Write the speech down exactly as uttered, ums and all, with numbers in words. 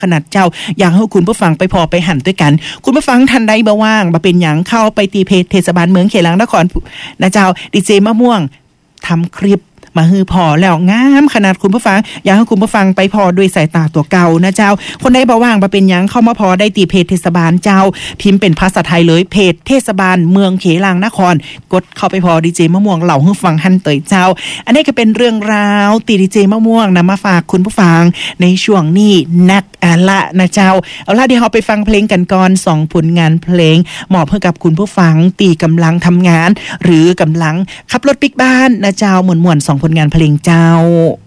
ขนาดเจ้าอยากให้คุณผู้ฟังไปพอไปหันด้วยกันคุณผู้ฟังทันใดบ่ว่างบ่เป็นหยังเข้าไปตีเพจเทศบาลเมืองเขลังนครนะเจ้าดีเจมะม่วงทำคลิปมาฮือพอแล้วงามขนาดคุณผู้ฟังอยากให้คุณผู้ฟังไปพอด้วยสายตาตัวเก่านะเจ้าคนใดบ่ว่างบ่เป็นหยังเข้ามาพอได้ตีเพจเทศบาลเจ้าพิมพ์เป็นภาษาไทยเลยเพจเทศบาลเมืองเขลังนครกดเข้าไปพอดีเจมะม่วงเล่าให้ฟังหันเตยเจ้าอันนี้ก็เป็นเรื่องราวตีดีเจมะม่วงนำมาฝากคุณผู้ฟังในช่วงนี้นักอะละนะเจ้าเอาล่ะเดี๋ยวเราไปฟังเพลงกันก่อนสองผลงานเพลงเหมาะเพื่อกับคุณผู้ฟังตีกำลังทำงานหรือกำลังขับรถปิ๊กบ้านนะเจ้าม่วนๆสองผลงานเพลงเจ้า